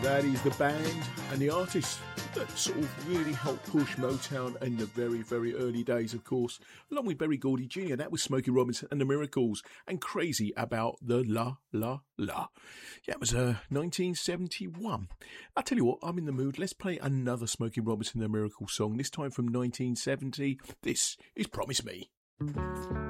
That is the band and the artist that sort of really helped push Motown in the very, very early days, of course, along with Berry Gordy Jr. That was Smokey Robinson and the Miracles, and Crazy About the La La La. Yeah, it was 1971. I'll tell you what, I'm in the mood. Let's play another Smokey Robinson and the Miracles song, this time from 1970. This is Promise Me.